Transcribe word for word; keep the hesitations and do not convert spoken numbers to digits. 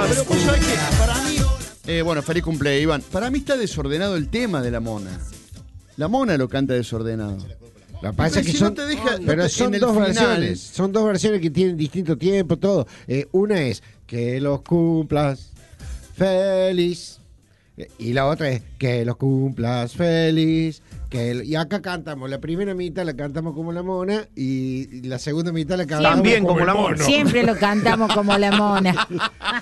pero vos sabés que para mí, eh, bueno, feliz cumple, Iván. Para mí está desordenado el tema de la mona. La mona lo canta desordenado. Lo que pasa es que si son, no te deja, no pero te, son en dos final, versiones, son dos versiones que tienen distinto tiempo, todo. Eh, una es que los cumplas feliz y la otra es que los cumplas feliz. Que el, y acá cantamos, la primera mitad la cantamos como la mona y la segunda mitad la cantamos También como, como el la mono. mona. Siempre lo cantamos como la mona.